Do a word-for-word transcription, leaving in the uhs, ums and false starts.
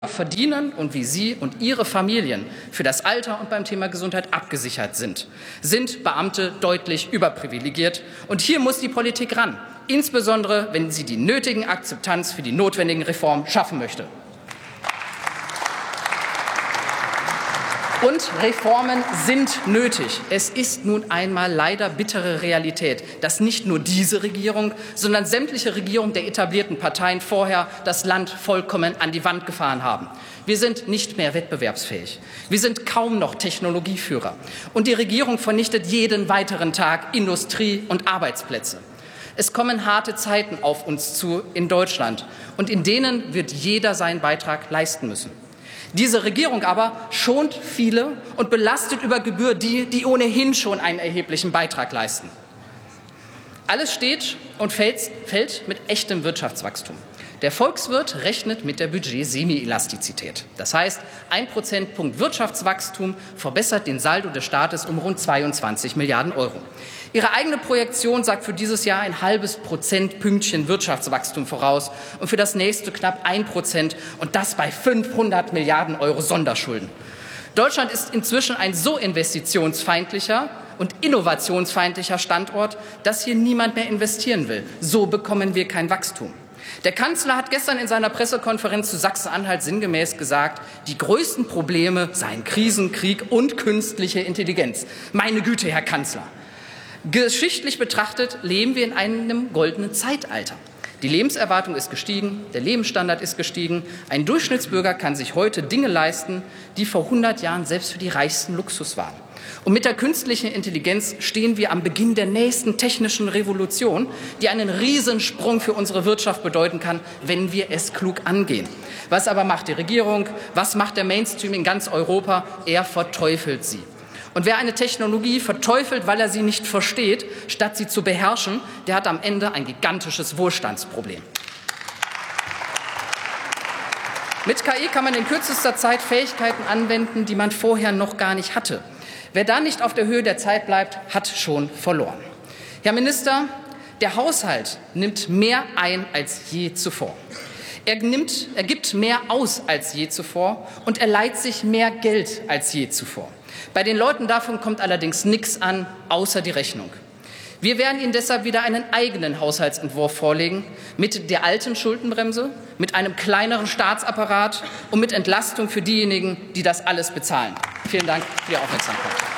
verdienen und wie Sie und Ihre Familien für das Alter und beim Thema Gesundheit abgesichert sind, sind Beamte deutlich überprivilegiert. Und hier muss die Politik ran, insbesondere wenn sie die nötigen Akzeptanz für die notwendigen Reformen schaffen möchte. Und Reformen sind nötig. Es ist nun einmal leider bittere Realität, dass nicht nur diese Regierung, sondern sämtliche Regierungen der etablierten Parteien vorher das Land vollkommen an die Wand gefahren haben. Wir sind nicht mehr wettbewerbsfähig. Wir sind kaum noch Technologieführer. Und die Regierung vernichtet jeden weiteren Tag Industrie und Arbeitsplätze. Es kommen harte Zeiten auf uns zu in Deutschland, und in denen wird jeder seinen Beitrag leisten müssen. Diese Regierung aber schont viele und belastet über Gebühr die, die ohnehin schon einen erheblichen Beitrag leisten. Alles steht und fällt, fällt mit echtem Wirtschaftswachstum. Der Volkswirt rechnet mit der Budget-Semi-Elastizität. Das heißt, ein Prozentpunkt Wirtschaftswachstum verbessert den Saldo des Staates um rund zweiundzwanzig Milliarden Euro. Ihre eigene Projektion sagt für dieses Jahr ein halbes Prozentpünktchen Wirtschaftswachstum voraus und für das nächste knapp ein Prozent, und das bei fünfhundert Milliarden Euro Sonderschulden. Deutschland ist inzwischen ein so investitionsfeindlicher und innovationsfeindlicher Standort, dass hier niemand mehr investieren will. So bekommen wir kein Wachstum. Der Kanzler hat gestern in seiner Pressekonferenz zu Sachsen-Anhalt sinngemäß gesagt, die größten Probleme seien Krisen, Krieg und künstliche Intelligenz. Meine Güte, Herr Kanzler! Geschichtlich betrachtet leben wir in einem goldenen Zeitalter. Die Lebenserwartung ist gestiegen, der Lebensstandard ist gestiegen. Ein Durchschnittsbürger kann sich heute Dinge leisten, die vor hundert Jahren selbst für die Reichsten Luxus waren. Und mit der künstlichen Intelligenz stehen wir am Beginn der nächsten technischen Revolution, die einen Riesensprung für unsere Wirtschaft bedeuten kann, wenn wir es klug angehen. Was aber macht die Regierung? Was macht der Mainstream in ganz Europa? Er verteufelt sie. Und wer eine Technologie verteufelt, weil er sie nicht versteht, statt sie zu beherrschen, der hat am Ende ein gigantisches Wohlstandsproblem. Mit K I kann man in kürzester Zeit Fähigkeiten anwenden, die man vorher noch gar nicht hatte. Wer da nicht auf der Höhe der Zeit bleibt, hat schon verloren. Herr Minister, der Haushalt nimmt mehr ein als je zuvor. Er, nimmt, er gibt mehr aus als je zuvor und er leiht sich mehr Geld als je zuvor. Bei den Leuten davon kommt allerdings nichts an, außer die Rechnung. Wir werden Ihnen deshalb wieder einen eigenen Haushaltsentwurf vorlegen, mit der alten Schuldenbremse, mit einem kleineren Staatsapparat und mit Entlastung für diejenigen, die das alles bezahlen. Vielen Dank für die Aufmerksamkeit.